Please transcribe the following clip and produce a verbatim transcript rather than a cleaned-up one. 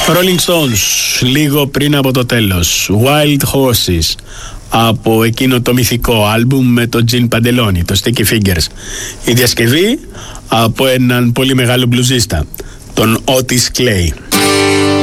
Rolling Stones, λίγο πριν από το τέλος. Wild Horses, από εκείνο το μυθικό άλμπουμ με τον Gene Pantalone, το Sticky Fingers. Η διασκευή από έναν πολύ μεγάλο μπλουζίστα, τον Otis Clay.